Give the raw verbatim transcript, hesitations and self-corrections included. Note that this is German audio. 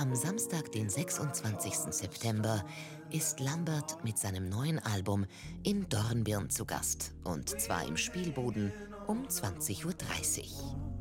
Am Samstag, den sechsundzwanzigsten September, ist Lambert mit seinem neuen Album in Dornbirn zu Gast. Und zwar im Spielboden um zwanzig Uhr dreißig.